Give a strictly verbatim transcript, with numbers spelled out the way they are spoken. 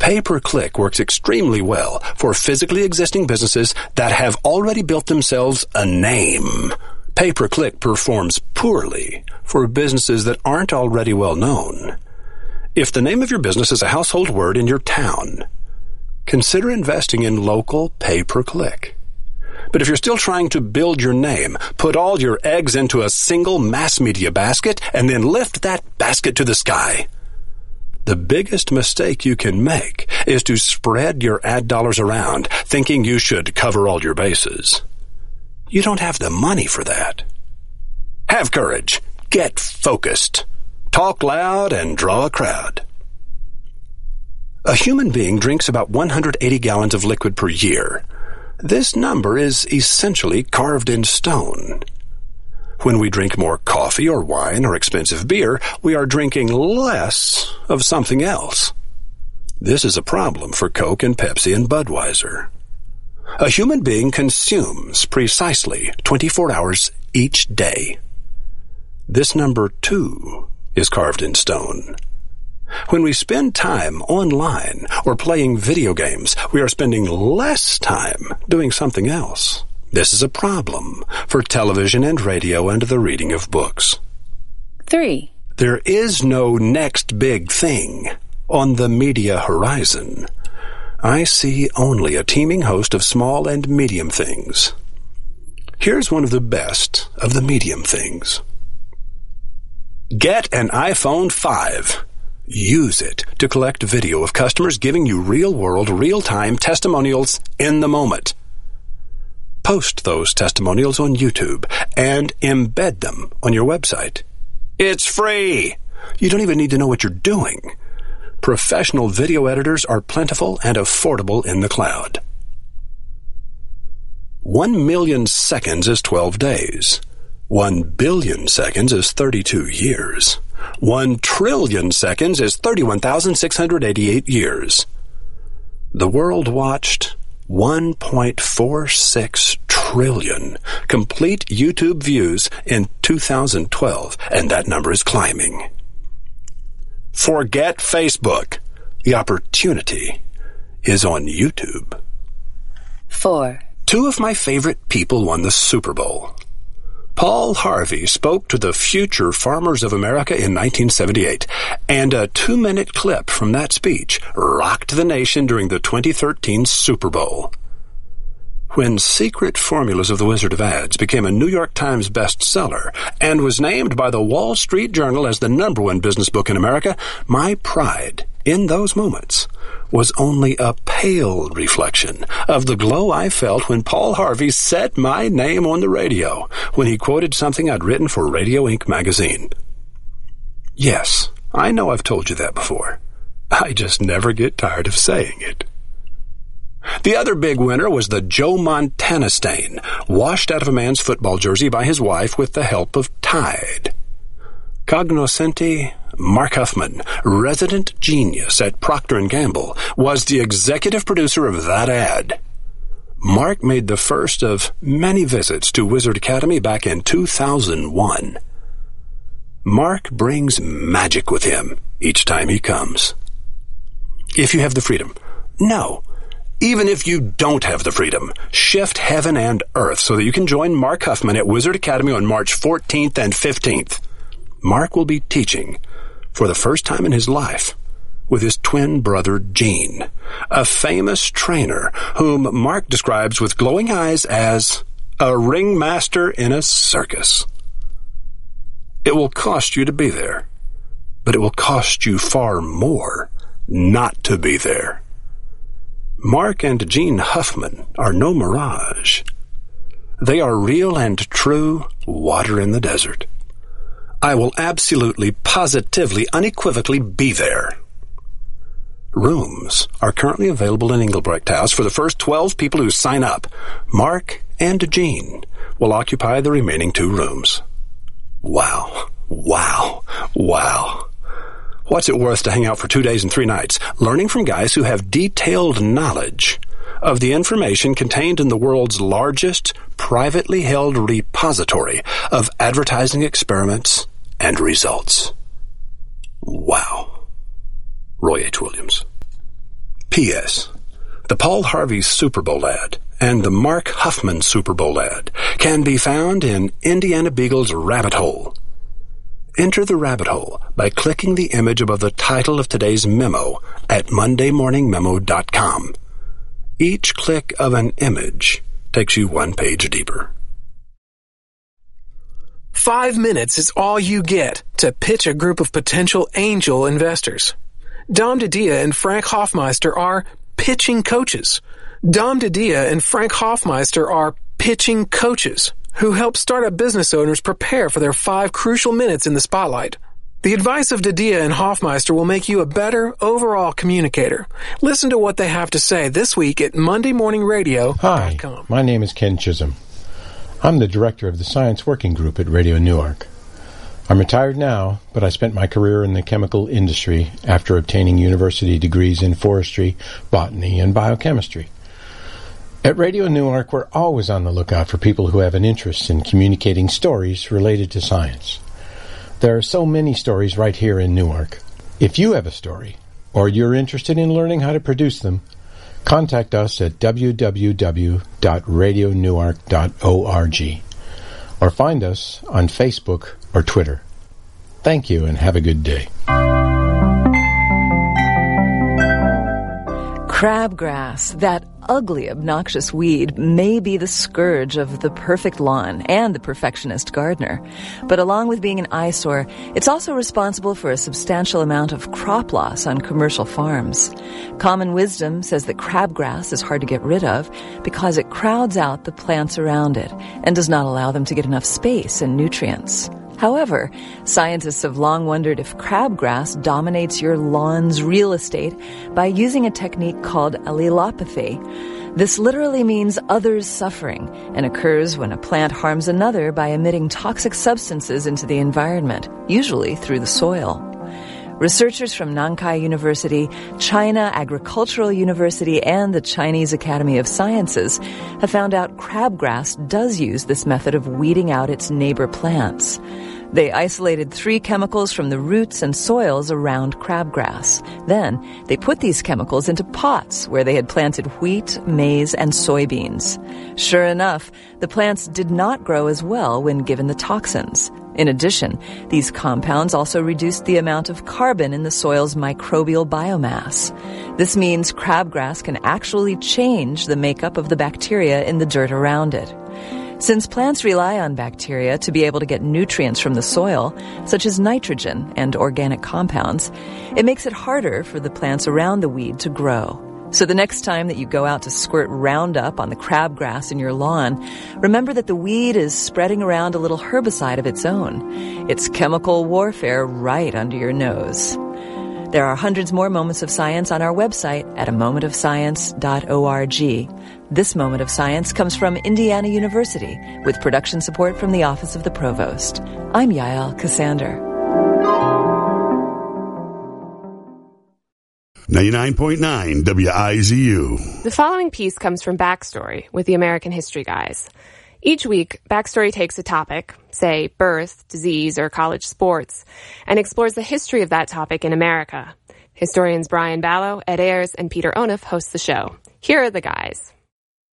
Pay-per-click works extremely well for physically existing businesses that have already built themselves a name. Pay-per-click performs poorly for businesses that aren't already well known. If the name of your business is a household word in your town, consider investing in local pay-per-click. But if you're still trying to build your name, put all your eggs into a single mass media basket and then lift that basket to the sky. The biggest mistake you can make is to spread your ad dollars around, thinking you should cover all your bases. You don't have the money for that. Have courage. Get focused. Talk loud and draw a crowd. A human being drinks about one hundred eighty gallons of liquid per year. This number is essentially carved in stone. When we drink more coffee or wine or expensive beer, we are drinking less of something else. This is a problem for Coke and Pepsi and Budweiser. A human being consumes precisely twenty-four hours each day. This number, too, is carved in stone. When we spend time online or playing video games, we are spending less time doing something else. This is a problem for television and radio and the reading of books. Three. There is no next big thing on the media horizon. I see only a teeming host of small and medium things. Here's one of the best of the medium things. Get an iPhone five. Use it to collect video of customers giving you real-world, real-time testimonials in the moment. Post those testimonials on YouTube and embed them on your website. It's free. You don't even need to know what you're doing. Professional video editors are plentiful and affordable in the cloud. One million seconds is twelve days. One billion seconds is thirty-two years. One trillion seconds is thirty-one thousand six hundred eighty-eight years. The world watched one point four six trillion complete YouTube views in two thousand twelve, and that number is climbing. Forget Facebook. The opportunity is on YouTube. Four. Two of my favorite people won the Super Bowl. Paul Harvey spoke to the future farmers of America in nineteen seventy-eight, and a two-minute clip from that speech rocked the nation during the twenty thirteen Super Bowl. When Secret Formulas of the Wizard of Ads became a New York Times bestseller and was named by the Wall Street Journal as the number one business book in America, my pride in those moments was only a pale reflection of the glow I felt when Paul Harvey said my name on the radio when he quoted something I'd written for Radio Ink magazine. Yes, I know I've told you that before. I just never get tired of saying it. The other big winner was the Joe Montana stain, washed out of a man's football jersey by his wife with the help of Tide. Cognoscenti Mark Huffman, resident genius at Procter and Gamble, was the executive producer of that ad. Mark made the first of many visits to Wizard Academy back in two thousand one. Mark brings magic with him each time he comes. If you have the freedom, no. Even if you don't have the freedom, shift heaven and earth so that you can join Mark Huffman at Wizard Academy on March fourteenth and fifteenth. Mark will be teaching, for the first time in his life, with his twin brother Gene, a famous trainer whom Mark describes with glowing eyes as a ringmaster in a circus. It will cost you to be there, but it will cost you far more not to be there. Mark and Gene Huffman are no mirage. They are real and true water in the desert. I will absolutely, positively, unequivocally be there. Rooms are currently available in Engelbrecht House for the first twelve people who sign up. Mark and Gene will occupy the remaining two rooms. Wow, wow, wow. What's it worth to hang out for two days and three nights, learning from guys who have detailed knowledge of the information contained in the world's largest privately held repository of advertising experiments and results? Wow. Roy H. Williams. P S. The Paul Harvey Super Bowl ad and the Mark Huffman Super Bowl ad can be found in Indiana Beagle's Rabbit Hole. Enter the rabbit hole by clicking the image above the title of today's memo at monday morning memo dot com. Each click of an image takes you one page deeper. Five minutes is all you get to pitch a group of potential angel investors. Dom DeDia and Frank Hoffmeister are pitching coaches. Dom DeDia and Frank Hoffmeister are pitching coaches who help startup business owners prepare for their five crucial minutes in the spotlight. The advice of DeDia and Hoffmeister will make you a better overall communicator. Listen to what they have to say this week at monday morning radio dot com. Hi, my name is Ken Chisholm. I'm the director of the Science Working Group at Radio Newark. I'm retired now, but I spent my career in the chemical industry after obtaining university degrees in forestry, botany, and biochemistry. At Radio Newark, we're always on the lookout for people who have an interest in communicating stories related to science. There are so many stories right here in Newark. If you have a story, or you're interested in learning how to produce them, contact us at w w w dot radio newark dot org or find us on Facebook or Twitter. Thank you and have a good day. Crabgrass, that ugly, obnoxious weed, may be the scourge of the perfect lawn and the perfectionist gardener. But along with being an eyesore, it's also responsible for a substantial amount of crop loss on commercial farms. Common wisdom says that crabgrass is hard to get rid of because it crowds out the plants around it and does not allow them to get enough space and nutrients. However, scientists have long wondered if crabgrass dominates your lawn's real estate by using a technique called allelopathy. This literally means others suffering and occurs when a plant harms another by emitting toxic substances into the environment, usually through the soil. Researchers from Nankai University, China Agricultural University, and the Chinese Academy of Sciences have found out crabgrass does use this method of weeding out its neighbor plants. They isolated three chemicals from the roots and soils around crabgrass. Then they put these chemicals into pots where they had planted wheat, maize, and soybeans. Sure enough, the plants did not grow as well when given the toxins. In addition, these compounds also reduced the amount of carbon in the soil's microbial biomass. This means crabgrass can actually change the makeup of the bacteria in the dirt around it. Since plants rely on bacteria to be able to get nutrients from the soil, such as nitrogen and organic compounds, it makes it harder for the plants around the weed to grow. So the next time that you go out to squirt Roundup on the crabgrass in your lawn, remember that the weed is spreading around a little herbicide of its own. It's chemical warfare right under your nose. There are hundreds more moments of science on our website at a moment of science dot org. This Moment of Science comes from Indiana University with production support from the Office of the Provost. I'm Yael Cassander. ninety-nine point nine W I Z U. The following piece comes from Backstory with the American History Guys. Each week, Backstory takes a topic, say birth, disease, or college sports, and explores the history of that topic in America. Historians Brian Ballow, Ed Ayers, and Peter Onuf host the show. Here are the guys.